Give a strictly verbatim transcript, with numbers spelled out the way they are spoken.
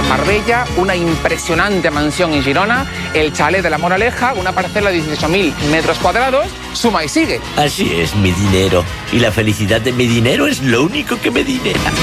en Marbella, una impresionante mansión en Girona, el chalet de la Moraleja, una parcela de dieciocho mil metros cuadrados. Suma y sigue. Así es, mi dinero. Y la felicidad de mi dinero es lo único que me dinera.